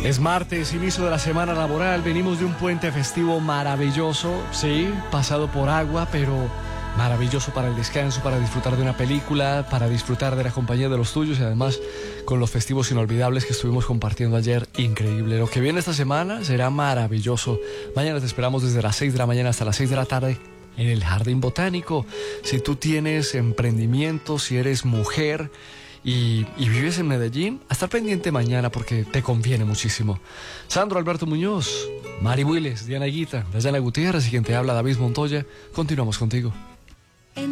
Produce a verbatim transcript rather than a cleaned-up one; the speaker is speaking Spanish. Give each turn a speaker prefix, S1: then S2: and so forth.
S1: Es martes, inicio de la semana laboral, venimos de un puente festivo maravilloso, sí, pasado por agua, pero maravilloso para el descanso, para disfrutar de una película, para disfrutar de la compañía de los tuyos y además con los festivos inolvidables que estuvimos compartiendo ayer, increíble. Lo que viene esta semana será maravilloso. Mañana te esperamos desde las seis de la mañana hasta las seis de la tarde en el Jardín Botánico. Si tú tienes emprendimiento, si eres mujer Y, y vives en Medellín, a estar pendiente mañana porque te conviene muchísimo. Sandro Alberto Muñoz, Mari Willes, Diana Guita, Dayana Gutiérrez y quien te habla, David Montoya. Continuamos contigo.